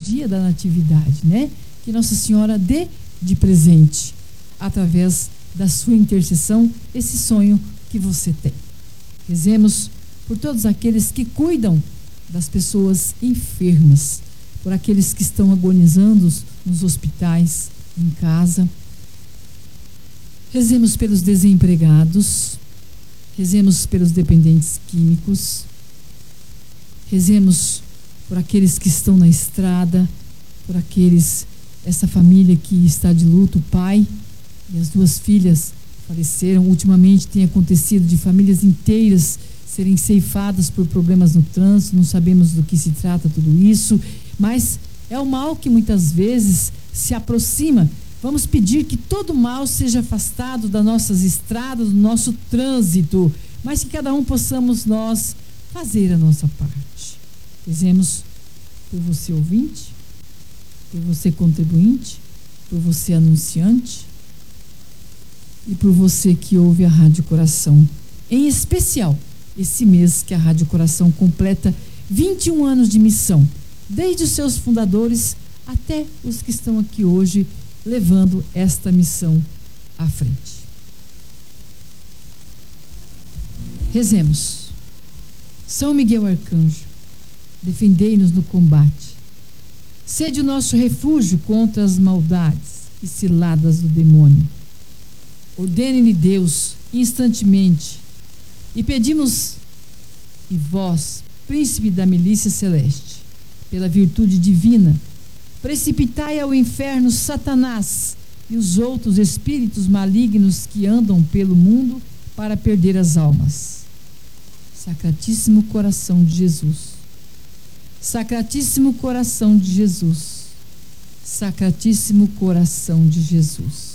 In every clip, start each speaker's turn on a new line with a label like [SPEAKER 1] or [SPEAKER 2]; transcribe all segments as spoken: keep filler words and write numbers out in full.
[SPEAKER 1] dia da natividade, né? Que Nossa Senhora dê de presente, através da sua intercessão, esse sonho que você tem. Rezemos por todos aqueles que cuidam das pessoas enfermas, por aqueles que estão agonizando nos hospitais, em casa. Rezemos pelos desempregados, rezemos pelos dependentes químicos, rezemos por aqueles que estão na estrada, por aqueles, essa família que está de luto, o pai e as duas filhas faleceram. Ultimamente tem acontecido de famílias inteiras serem ceifadas por problemas no trânsito, não sabemos do que se trata tudo isso, mas é o mal que muitas vezes se aproxima. Vamos pedir que todo mal seja afastado das nossas estradas, do nosso trânsito, mas que cada um possamos nós fazer a nossa parte. Rezemos por você ouvinte, por você contribuinte, por você anunciante e por você que ouve a Rádio Coração. Em especial, esse mês que a Rádio Coração completa vinte e um anos de missão, desde os seus fundadores até os que estão aqui hoje levando esta missão à frente. Rezemos. São Miguel Arcanjo, defendei-nos no combate. Sede o nosso refúgio contra as maldades e ciladas do demônio. Ordene-lhe Deus instantemente, e pedimos, e vós, príncipe da milícia celeste, pela virtude divina, precipitai ao inferno Satanás e os outros espíritos malignos que andam pelo mundo para perder as almas. Sacratíssimo coração de Jesus. Sacratíssimo coração de Jesus. Sacratíssimo coração de Jesus.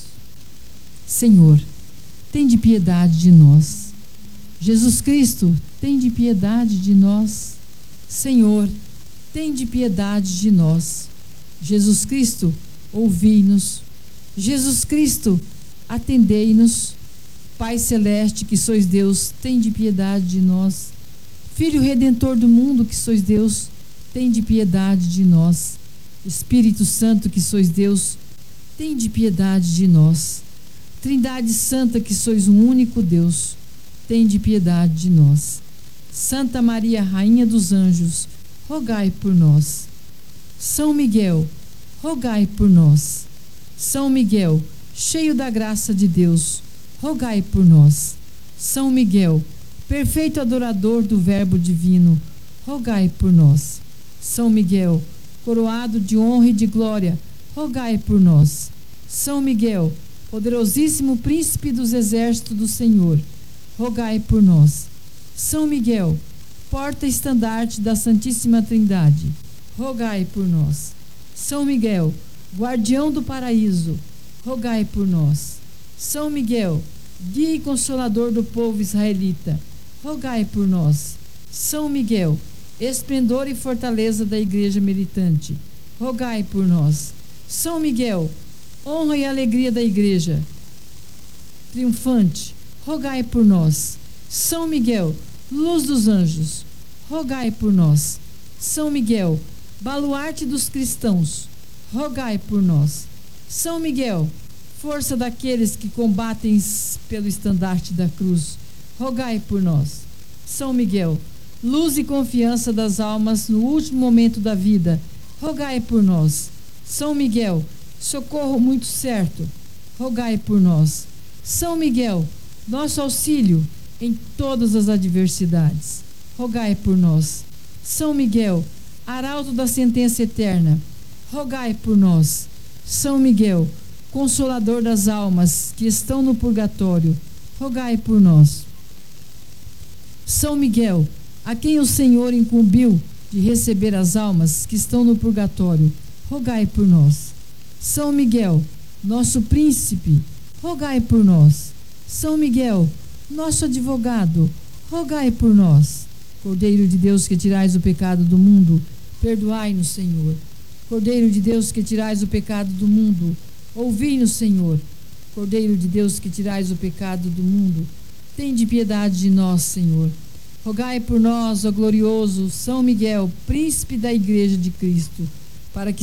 [SPEAKER 1] Senhor, tende piedade de nós. Jesus Cristo, tende piedade de nós. Senhor, tende piedade de nós. Jesus Cristo, ouvi-nos. Jesus Cristo, atendei-nos. Pai Celeste, que sois Deus, tende piedade de nós. Filho Redentor do mundo, que sois Deus, tende piedade de nós. Espírito Santo, que sois Deus, tende piedade de nós. Trindade Santa, que sois um único Deus, tende piedade de nós. Santa Maria, Rainha dos Anjos, rogai por nós. São Miguel, rogai por nós. São Miguel, cheio da graça de Deus, rogai por nós. São Miguel, perfeito adorador do Verbo divino, rogai por nós. São Miguel, coroado de honra e de glória, rogai por nós. São Miguel, poderosíssimo príncipe dos exércitos do Senhor, rogai por nós. São Miguel, porta-estandarte da Santíssima Trindade, rogai por nós. São Miguel, guardião do paraíso, rogai por nós. São Miguel, guia e consolador do povo israelita, rogai por nós. São Miguel, esplendor e fortaleza da igreja militante, rogai por nós. São Miguel, honra e alegria da igreja triunfante, rogai por nós. São Miguel, luz dos anjos, rogai por nós. São Miguel, baluarte dos cristãos, rogai por nós. São Miguel, força daqueles que combatem pelo estandarte da cruz, rogai por nós. São Miguel, luz e confiança das almas no último momento da vida, rogai por nós. São Miguel, socorro muito certo, rogai por nós. São Miguel, nosso auxílio em todas as adversidades, rogai por nós. São Miguel, arauto da sentença eterna, rogai por nós. São Miguel, consolador das almas que estão no purgatório, rogai por nós. São Miguel, a quem o Senhor incumbiu de receber as almas que estão no purgatório, rogai por nós. São Miguel, nosso príncipe, rogai por nós. São Miguel, nosso advogado, rogai por nós. Cordeiro de Deus, que tirais o pecado do mundo, perdoai-nos, Senhor. Cordeiro de Deus, que tirais o pecado do mundo, ouvi-nos, Senhor. Cordeiro de Deus, que tirais o pecado do mundo, tende piedade de nós, Senhor. Rogai por nós, ó glorioso São Miguel, príncipe da Igreja de Cristo, para que